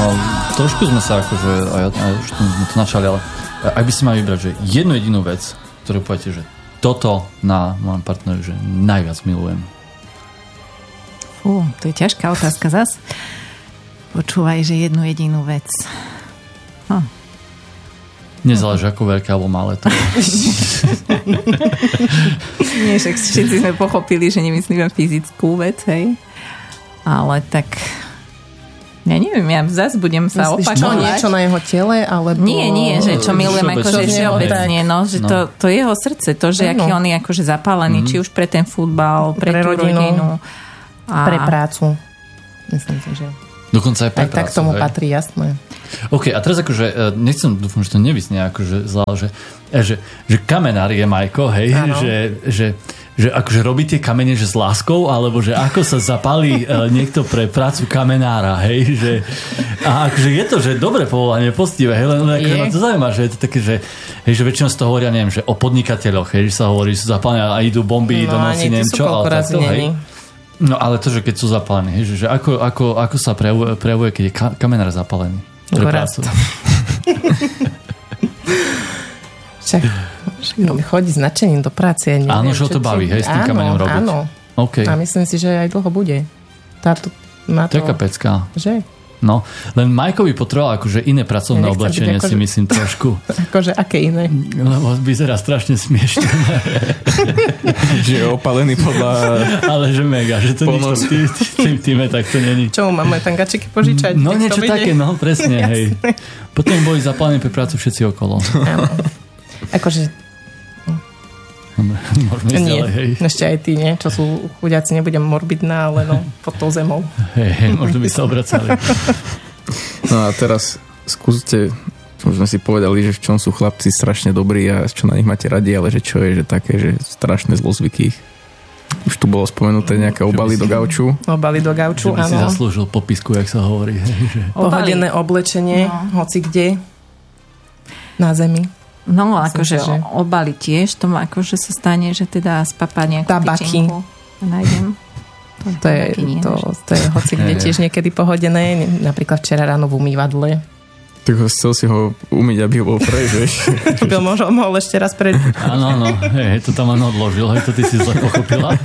trošku sme sa akože, a už sme to načali, ale ak by si mali vybrať, že jednu jedinú vec, ktorú poviete, že toto na môjom partnerovi, že najviac milujem. To je ťažká otázka zas. Počúvaj, že jednu jedinú vec. Nezáleží ako veľké alebo malé to. Nie, však všetci sme pochopili, že nemyslíme fyzickú vec, hej. Ale tak ja neviem, ja zase budem sa opakovať. Niečo na jeho tele, alebo... Nie, že čo milujem, akože všeobecne, no, že to jeho srdce, to, že aký on je akože zapálený, či už pre ten futbal, pre tú rodinu. Pre prácu. Myslím si, že... Dokonca aj pre prácu. Tak tomu patrí, jasné. OK, a teraz akože, dúfam, že to nevysnie akože zlá, že kamenár je Majko, hej, že akože robí tie kamene, že s láskou, alebo že ako sa zapálí niekto pre prácu kamenára, hej, že a akože je to, že dobré povolanie, postivé, hej, len akože ma to zaujíma, že je to také, že hej, že väčšinou z toho hovoria, neviem, že o podnikateľoch, hej, že sa hovorí, že sú zapálené a idú bomby do noci, neviem čo, ale takto, hej. No ale to, že keď sú zapálení, hej, že ako sa prejavuje, keď je kamenár zapálený pre prácu. Však chodí s nadšením do práce. Áno, že ho to baví, hej, s tým kameňom robiť. Áno, okay. A myslím si, že aj dlho bude. Taká pecka. Že? No, len Majkovi potreboval akože iné pracovné oblečenie, si myslím trošku. Akože aké iné? Lebo vyzerá strašne smiešne. Že je opalený podľa... Ale že mega, že to nič v týme, tak to není. Čo, máme tam gačiky požičať? No niečo také, no presne, hej. Potom boli zapálení pre prácu všetci okolo. Áno. Akože... Môžeme ísť ďalej, hej. Ešte aj tí, nie? Čo sú chudiaci, nebudem morbidná, ale no, pod tou zemou. Hej, možno by sa obracali. No a teraz skúste, už sme si povedali, že v čom sú chlapci strašne dobrí a čo na nich máte radi, ale že čo je, že také, že strašné zlozvyky. Už tu bolo spomenuté nejaké obaly do gauču. Obaly do gauču, áno. Že by si áno. zaslúžil popisku, jak sa hovorí. Pohodené oblečenie, hoci kde, na zemi. No, akože obaly tiež, to akože sa stane, že teda spapá nejakú tyčinku. Nájdem. To je hoci kde tiež niekedy pohodené. Napríklad včera ráno v umývadle. Tak chcel si ho umyť, aby ho bol preč, vieš. Mohol ešte raz preč. Áno, hej, to tam len odložil, hej, to ty si zle pochopila.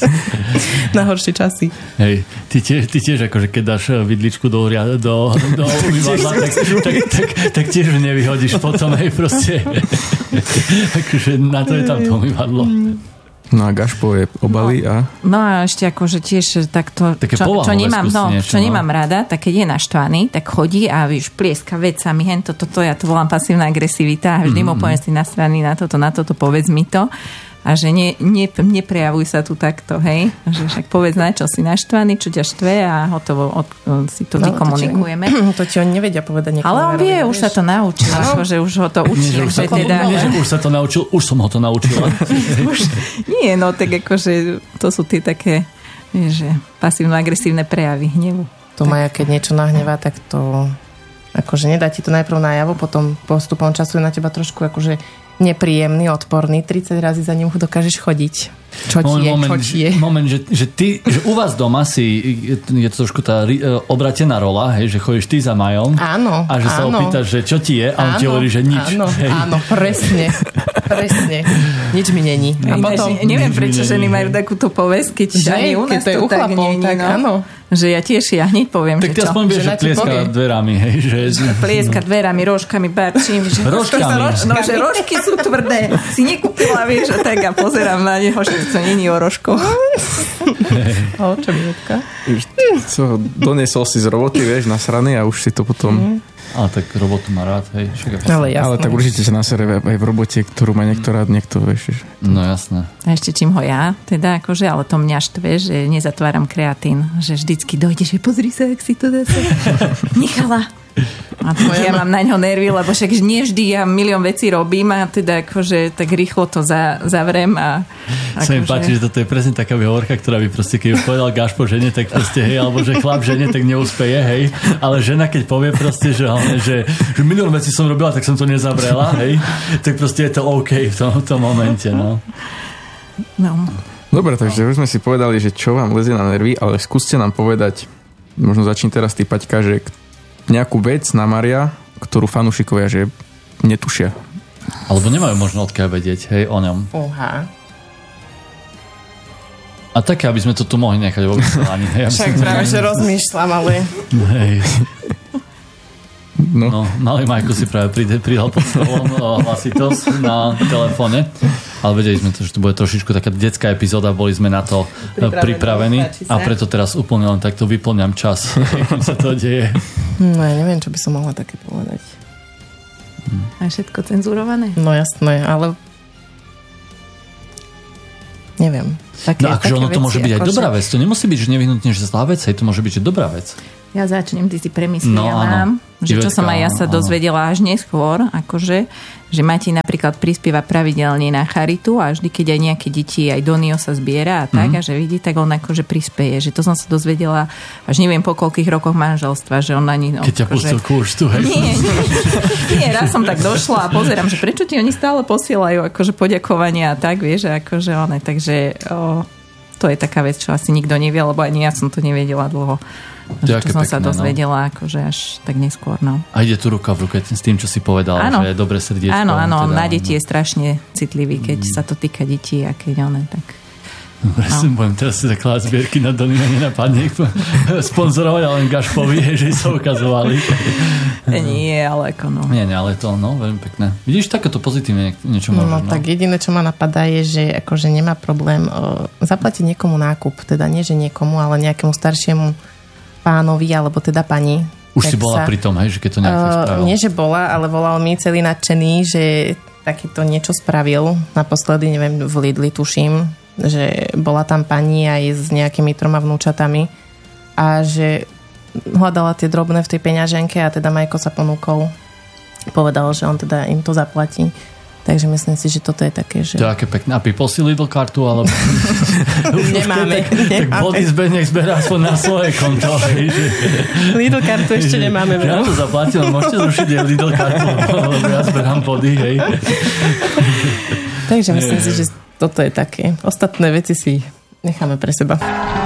Na horšie časy. Hej, ty tiež akože keď dáš vidličku do umývadla, tak tiež nevyhodíš potom, hej, proste. Akože na to je tam to umývadlo. No a Gašpo je obaly a... No a ešte akože tiež takto, čo nemám rada, tak keď je naštvaný, tak chodí a víš, plieska vecami, toto ja to volám pasívna agresivita a vždy mu poviem si nastraný na toto, povedz mi to. A že neprejavuj sa tu takto, hej? Že však povedz, na čo si naštvaný, čo ťa štve a hotovo si to vykomunikujeme. To ti on nevedia povedať niekomu. Ale on vie, už sa to naučil, akože už ho to učím. Už sa to naučil, už som ho to naučila. Nie, no tak akože to sú tie také, že pasívno-agresívne prejavy hnevu. To Maja, keď niečo nahnevá, tak to akože nedá ti to najprv najavo, potom postupom času je na teba trošku akože nepríjemný, odporný, 30 razy za ním dokážeš chodiť. Čo ti je? Moment, že u vás doma je to trošku tá obratená rola, hej, že chodíš ty za Majom. Áno. A že sa opýtaš, že čo ti je, a on ti hovorí, že nič. Áno, presne. Nič mi není. A potom, neviem, prečo ženy majú takúto povesť, keď ani u nás to tak není. Áno. Že ja tiež, ja hneď poviem, tak ty aspoň vieš, že plieska dverami, hej. Plieska dverami, rožkami, barčím. Rožkami. No, že rožky sú tvrdé. Si nekúpila, vieš, a tak a pozerám na neho, že to není o rožkoch. A o čo minútka? Doniesol si z roboty, vieš, nasraný a už si to potom... Ale tak robotu má rád, hej. Ale tak určite sa nasere aj v robote, ktorú má niekto rád, niekto, vieš. No jasné. A ešte čím ho ja, teda akože, ale to mňa štve, že nezatváram kreatín. Že vždycky dojdeš, že pozri sa, jak si to dá sa. Nechala. A ja mám na ňo nervy, lebo však nie vždy ja milión vecí robím a teda akože tak rýchlo to zavrem a sa mi páči, že toto je presne taká výhovorka, ktorá by proste, keď už povedal Gašpo žene, tak proste hej, alebo že chlap žene, tak neúspeje, hej, ale žena keď povie proste, že milión vecí som robila, tak som to nezavrela, hej, tak proste je to OK v tom momente, no. Dobre, takže už sme si povedali, že čo vám lezie na nervy, ale skúste nám povedať, možno začni teraz ty, Paťka, že nejakú vec na Maria, ktorú fanúšikovia, že netušia. Alebo nemajú možno odkiaľ vedieť, hej, o ňom. A také, aby sme to tu mohli nechať vo vysielaní. Však práve, že rozmýšľam, ale... Hej. No, malý Majko si práve pridal pod stolom hlasitosť na telefóne, ale vedeli sme to, že to bude trošičku taká detská epizóda, boli sme na to pripravení a preto teraz úplne len takto vyplňam čas, keď sa to deje. No ja neviem, čo by som mohla také povedať. A všetko cenzurované? No jasné, ale neviem. Také, no akože ono to môže byť aj dobrá vec, to nemusí byť, že nevyhnutne, že zlá vec, hej, to môže byť, že dobrá vec. Ja začnem, ty si premysliam, že čo som aj ja sa dozvedela až neskôr, akože, že Matej napríklad prispieva pravidelne na charitu a vždy, keď aj nejaké deti, aj Donio sa zbiera a tak, a že vidí, tak on akože prispieje, že to som sa dozvedela až neviem po koľkých rokoch manželstva, že on ani... Keď ťa pustil kúš tu, hej. Nie, raz som tak došla a pozerám, že prečo ti oni stále posielajú akože poďakovania a tak, vieš, akože one, takže to je taká vec, čo asi nikto nevie, lebo ani ja som to nevedela dlho. Čo som sa dozvedela akože až tak neskôr. No. A ide tu ruka v ruke s tým, čo si povedala, že je dobre srdiečko. Áno, teda, na deti je strašne citlivý, keď sa to týka detí a keď one, tak... Dobre, budem teraz si zakladať zbierky na Donina, nenapadne ich sponzorovať, ale len Gašpovi, že sa ukazovali. Nie, ale ako no. Nie, ale to, no, veľmi pekné. Vidíš, takéto pozitívne niečo môže. No, tak jediné, čo ma napadá je, že akože nemá problém zaplatiť niekomu nákup, teda nie, že niekomu, ale nejakému staršiemu pánovi, alebo teda pani. Už si bola pri tom, hej, že keď to nejako spravil? Nie, že bola, ale volal mi celý nadšený, že takéto niečo spravil. Naposledy, neviem, v Lidli tuším, že bola tam pani aj s nejakými 3 vnúčatami a že hľadala tie drobné v tej peňaženke a teda Majko sa ponúkol. Povedal, že on teda im to zaplatí. Takže myslím si, že toto je také, že... To je aké pekné. A pipol si Lidl kartu, alebo... nemáme. Tak body nech zberá aspoň na svoje konto. Lidl kartu ešte nemáme. Ja to zaplatím, môžete zrušiť aj Lidl kartu, lebo ja zberám body, hej. Takže myslím si, že toto je také. Ostatné veci si necháme pre seba.